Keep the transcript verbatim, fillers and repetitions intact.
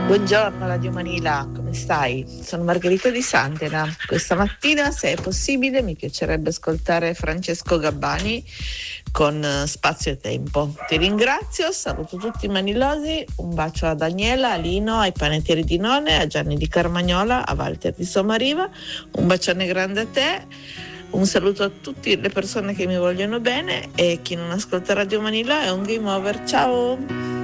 Buongiorno Radio Manila, come stai? Sono Margherita Di Santena. Questa mattina, se è possibile, mi piacerebbe ascoltare Francesco Gabbani con Spazio e Tempo. Ti ringrazio, saluto tutti i manilosi, un bacio a Daniela, a Lino, ai panettieri di None, a Gianni di Carmagnola, a Walter di Somariva, un bacione grande a te, un saluto a tutte le persone che mi vogliono bene e chi non ascolta Radio Manila è un game over. Ciao!